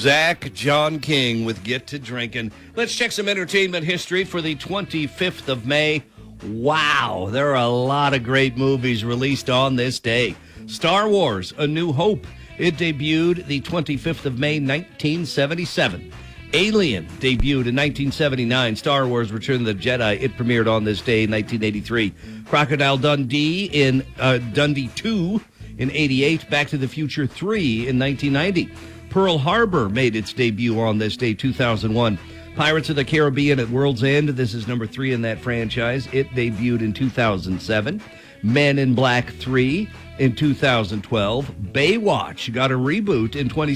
Zach John King with Get to Drinking. Let's check some entertainment history for the 25th of May. Wow, there are a lot of great movies released on this day. Star Wars, A New Hope. It debuted the 25th of May, 1977. Alien debuted in 1979. Star Wars Return of the Jedi. It premiered on this day in 1983. Crocodile Dundee in Dundee 2 in 88. Back to the Future 3 in 1990. Pearl Harbor made its debut on this day, 2001. Pirates of the Caribbean at World's End. This is number 3 in that franchise. It debuted in 2007. Men in Black 3 in 2012. Baywatch got a reboot in 2016.